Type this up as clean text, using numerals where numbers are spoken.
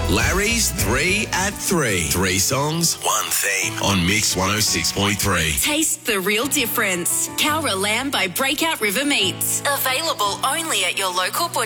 Larry's 3 at 3. 3 songs, 1 theme on Mix 106.3. Taste the real difference. Cowra Lamb by Breakout River Meats. Available only at your local butcher.